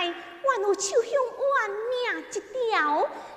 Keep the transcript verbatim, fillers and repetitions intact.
来，还有手向怨命一条。